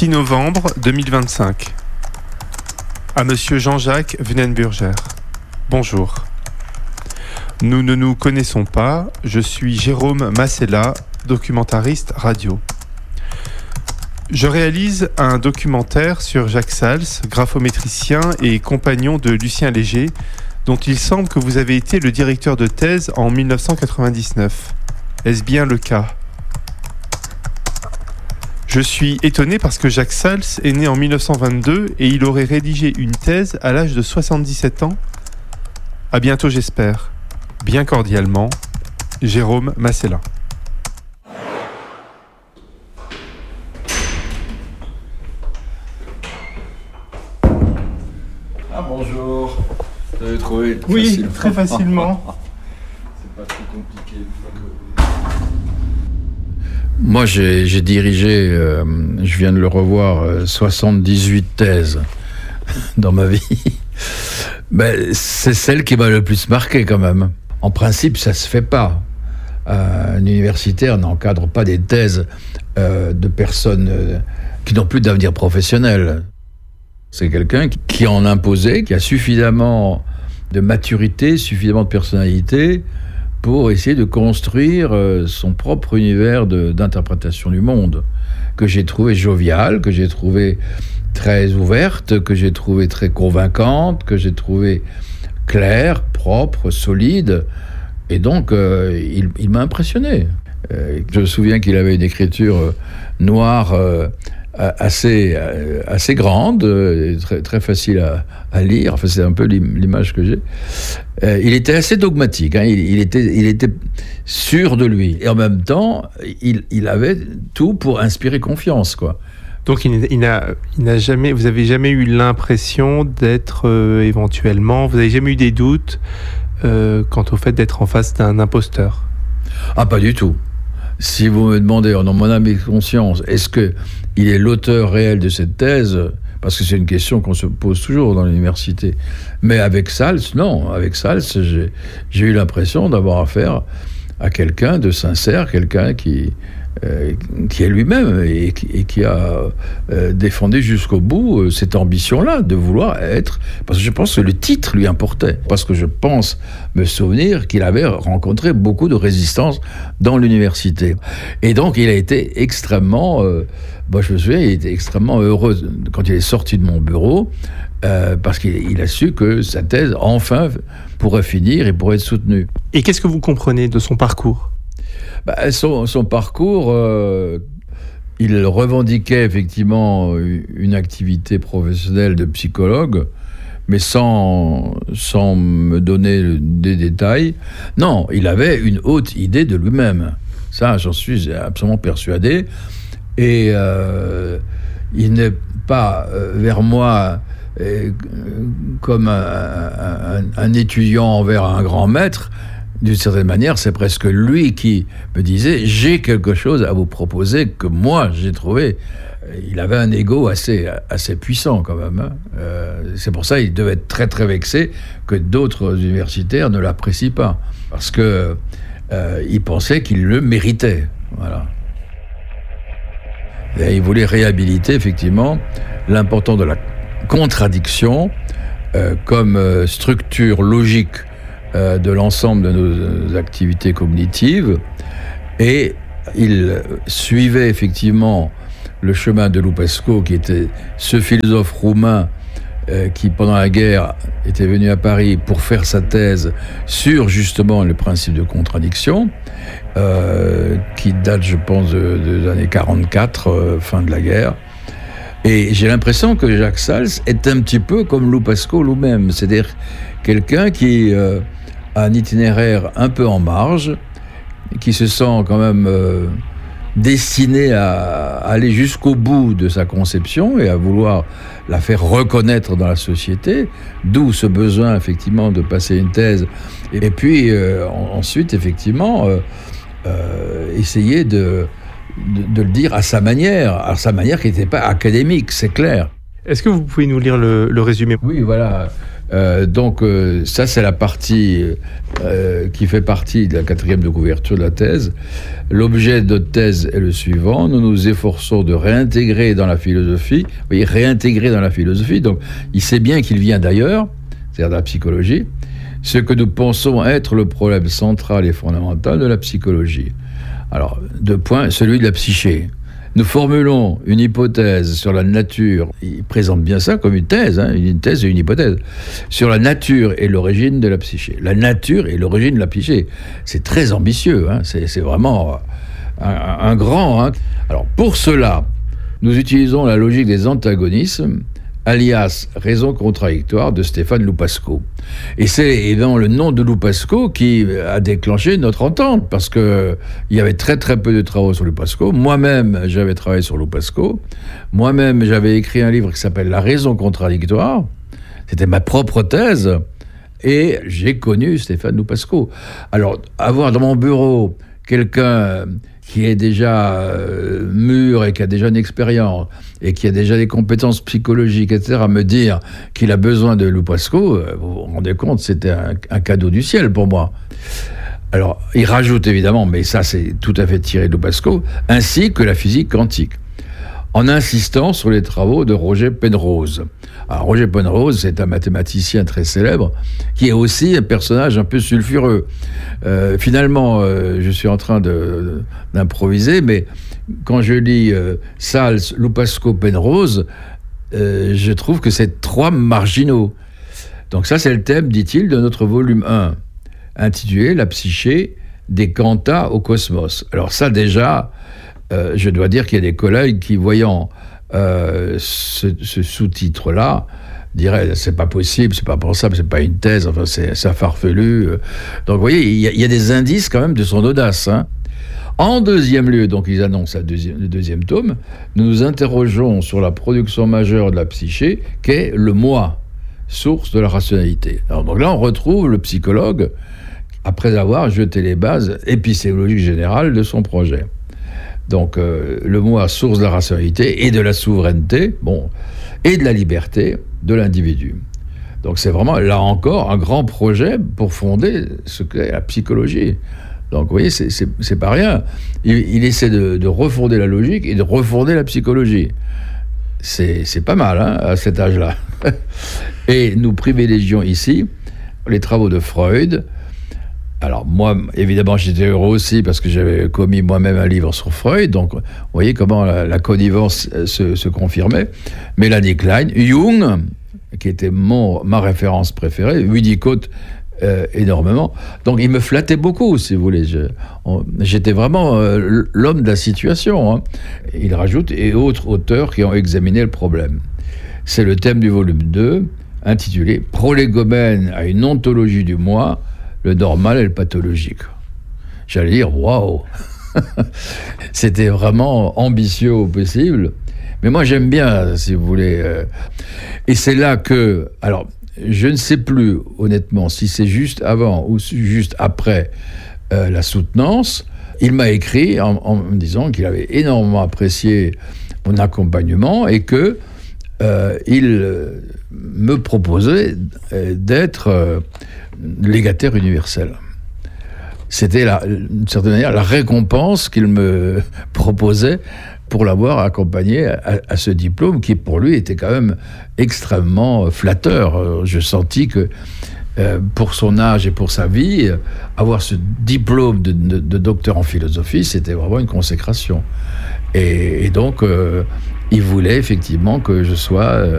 6 novembre 2025. À Monsieur Jean-Jacques Venenburger. Bonjour. Nous ne nous connaissons pas, je suis Jérôme Massella, documentariste radio. Je réalise un documentaire sur Jacques Sals, graphométricien et compagnon de Lucien Léger, dont il semble que vous avez été le directeur de thèse en 1999. Est-ce bien le cas ? Je suis étonné parce que Jacques Sals est né en 1922 et il aurait rédigé une thèse à l'âge de 77 ans. À bientôt j'espère. Bien cordialement, Jérôme Massella. Ah bonjour, vous avez trouvé Oui, facilement. très facilement. C'est pas trop compliqué. Moi j'ai dirigé, je viens de le revoir, 78 thèses dans ma vie. Ben, c'est celle qui m'a le plus marqué quand même. En principe, ça se fait pas. Un universitaire n'encadre pas des thèses de personnes qui n'ont plus d'avenir professionnel. C'est quelqu'un qui en imposait, qui a suffisamment de maturité, suffisamment de personnalité pour essayer de construire son propre univers d'interprétation du monde, que j'ai trouvé jovial, que j'ai trouvé très ouverte, que j'ai trouvé très convaincante, que j'ai trouvé claire, propre, solide. Et donc, il m'a impressionné. Je me souviens qu'il avait une écriture noire assez grande, très, très facile à lire. Enfin, c'est un peu l'image que j'ai. Il était assez dogmatique, hein. Il était sûr de lui. Et en même temps, il avait tout pour inspirer confiance, quoi. Donc il n'a jamais, vous avez jamais eu l'impression d'être éventuellement, vous n'avez jamais eu des doutes quant au fait d'être en face d'un imposteur ? Ah, pas du tout. Si vous me demandez, en mon âme et conscience, est-ce qu'il est l'auteur réel de cette thèse ? Parce que c'est une question qu'on se pose toujours dans l'université. Mais avec Sals, non. Avec Sals, j'ai eu l'impression d'avoir affaire à quelqu'un de sincère, quelqu'un qui est lui-même et qui a défendu jusqu'au bout cette ambition-là de vouloir être... Parce que je pense que le titre lui importait. Parce que je pense me souvenir qu'il avait rencontré beaucoup de résistance dans l'université. Et donc, il a été extrêmement... je me souviens, il était extrêmement heureux quand il est sorti de mon bureau parce qu'il a su que sa thèse, enfin, pourrait finir et pourrait être soutenue. Et qu'est-ce que vous comprenez de son parcours ? Son parcours, il revendiquait effectivement une activité professionnelle de psychologue, mais sans me donner des détails. Non, il avait une haute idée de lui-même. Ça, j'en suis absolument persuadé. Et il n'est pas vers moi comme un étudiant envers un grand maître. D'une certaine manière, c'est presque lui qui me disait « J'ai quelque chose à vous proposer que moi, j'ai trouvé ». Il avait un ego assez puissant quand même. Hein. C'est pour ça qu'il devait être très très vexé que d'autres universitaires ne l'apprécient pas. Parce que il pensait qu'il le méritait. Voilà. Et il voulait réhabiliter effectivement l'importance de la contradiction comme structure logique de l'ensemble de nos activités cognitives, et il suivait effectivement le chemin de Lupescu, qui était ce philosophe roumain qui, pendant la guerre, était venu à Paris pour faire sa thèse sur justement le principe de contradiction, qui date, je pense, des années 44, fin de la guerre. Et j'ai l'impression que Jacques Sals est un petit peu comme Lupescu lui-même, c'est-à-dire quelqu'un qui a un itinéraire un peu en marge, qui se sent quand même destiné à aller jusqu'au bout de sa conception et à vouloir la faire reconnaître dans la société, d'où ce besoin effectivement de passer une thèse, et puis ensuite effectivement essayer de le dire à sa manière qui n'était pas académique, c'est clair. Est-ce que vous pouvez nous lire le résumé ? Oui, voilà. Ça, c'est la partie qui fait partie de la 4e de couverture de la thèse. L'objet de notre thèse est le suivant. Nous nous efforçons de réintégrer dans la philosophie. Vous voyez, réintégrer dans la philosophie. Donc, il sait bien qu'il vient d'ailleurs, c'est-à-dire de la psychologie, ce que nous pensons être le problème central et fondamental de la psychologie. Alors, 2 points, celui de la psyché. Nous formulons une hypothèse sur la nature, il présente bien ça comme une thèse et une hypothèse, sur la nature et l'origine de la psyché. La nature et l'origine de la psyché, c'est très ambitieux, c'est vraiment un grand. Alors pour cela, nous utilisons la logique des antagonismes, alias raison contradictoire de Stéphane Loupasco. Et c'est évidemment le nom de Loupasco qui a déclenché notre entente, parce qu'il y avait très très peu de travaux sur Loupasco. Moi-même, j'avais travaillé sur Loupasco. Moi-même, j'avais écrit un livre qui s'appelle La raison contradictoire. C'était ma propre thèse. Et j'ai connu Stéphane Loupasco. Alors, avoir dans mon bureau quelqu'un qui est déjà mûr et qui a déjà une expérience et qui a déjà des compétences psychologiques, etc., me dire qu'il a besoin de Loupasco, vous vous rendez compte, c'était un cadeau du ciel pour moi. Alors, il rajoute évidemment, mais ça c'est tout à fait tiré de Loupasco, ainsi que la physique quantique, en insistant sur les travaux de Roger Penrose. Alors, Roger Penrose, c'est un mathématicien très célèbre, qui est aussi un personnage un peu sulfureux. Finalement, je suis en train d'improviser, mais quand je lis Sals, Loupasco, Penrose, je trouve que c'est 3 marginaux. Donc ça, c'est le thème, dit-il, de notre volume 1, intitulé « La psyché des quanta au cosmos ». Alors ça, déjà, je dois dire qu'il y a des collègues qui, voyant ce sous-titre-là, diraient c'est pas possible, c'est pas pensable, c'est pas une thèse, enfin c'est farfelu. Donc vous voyez, il y a des indices quand même de son audace. En 2e lieu, donc ils annoncent le 2e tome, nous nous interrogeons sur la production majeure de la psyché, qu'est le moi, source de la rationalité. Alors donc là, on retrouve le psychologue après avoir jeté les bases épistémologiques générales de son projet. Donc, le moi, source de la rationalité et de la souveraineté, et de la liberté de l'individu. Donc, c'est vraiment, là encore, un grand projet pour fonder ce qu'est la psychologie. Donc, vous voyez, c'est pas rien. Il essaie de refonder la logique et de refonder la psychologie. C'est pas mal, à cet âge-là. Et nous privilégions ici les travaux de Freud. Alors moi, évidemment, j'étais heureux aussi parce que j'avais commis moi-même un livre sur Freud, donc vous voyez comment la connivence se confirmait. Mélanie Klein, Jung, qui était ma référence préférée, Winnicott énormément. Donc il me flattait beaucoup, si vous voulez. J'étais vraiment l'homme de la situation. Il rajoute, et autres auteurs qui ont examiné le problème. C'est le thème du volume 2, intitulé « Prolégomène à une ontologie du moi », le normal et le pathologique. J'allais dire, waouh. C'était vraiment ambitieux au possible. Mais moi, j'aime bien, si vous voulez. Et c'est là que... Alors, je ne sais plus, honnêtement, si c'est juste avant ou juste après la soutenance. Il m'a écrit en me disant qu'il avait énormément apprécié mon accompagnement et que il me proposait d'être légataire universel. C'était, d'une certaine manière, la récompense qu'il me proposait pour l'avoir accompagné à ce diplôme qui, pour lui, était quand même extrêmement flatteur. Je sentis que, pour son âge et pour sa vie, avoir ce diplôme de docteur en philosophie, c'était vraiment une consécration. Et donc, il voulait effectivement que je sois